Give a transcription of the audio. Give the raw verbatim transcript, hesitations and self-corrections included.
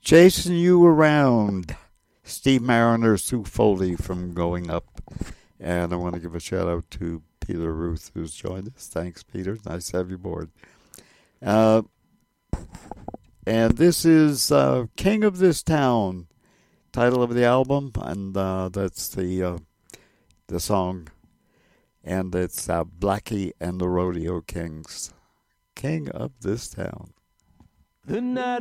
Chasing You Around. Steve Mariner, Sue Foley from Going Up. And I want to give a shout out to Peter Ruth, who's joined us. Thanks, Peter. Nice to have you aboard. Uh, and this is uh, King of This Town, title of the album, and uh, that's the uh, the song. And it's uh, Blackie and the Rodeo Kings, King of This Town. The night